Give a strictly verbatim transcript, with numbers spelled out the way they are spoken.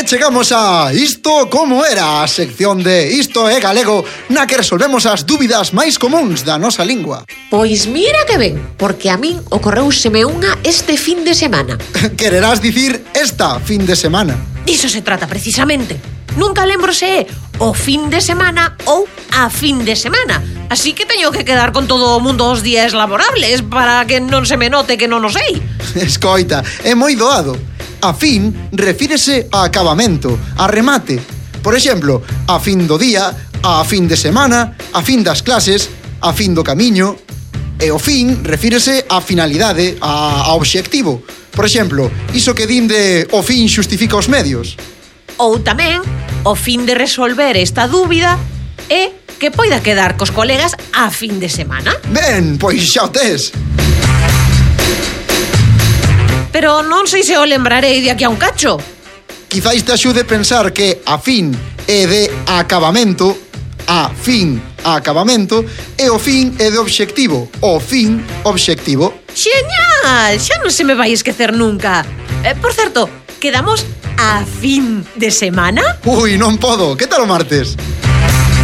chegamos a Isto Como Era, a sección de Isto é Galego, na que resolvemos as dúbidas máis comúns da nosa lingua. Pois mira que ben, porque a min ocorreuseme unha este fin de semana. Quererás dicir esta fin de semana. Diso se trata precisamente. Nunca lembro se é o fin de semana ou a fin de semana. Así que teño que quedar con todo o mundo os días laborables para que non se me note que non o sei. Escoita, é moi doado. A fin refírese a acabamento, a remate. Por exemplo, a fin do día, a fin de semana, a fin das clases, a fin do camiño. E o fin refírese a finalidade, a, a obxectivo. Por exemplo, iso que din de o fin xustifica os medios. Ou tamén, o fin de resolver esta dúbida é que poida quedar cos colegas a fin de semana. Ben, pois xa o tes. Pero non sei se o lembrarei de aquí a un cacho. Quizáis te axude pensar que a fin é de acabamento, a fin a acabamento, e o fin é de obxectivo, o fin obxectivo. Xeñal! Xa non se me vai esquecer nunca. Eh, por certo, quedamos a fin de semana? Ui, non podo, que tal o martes?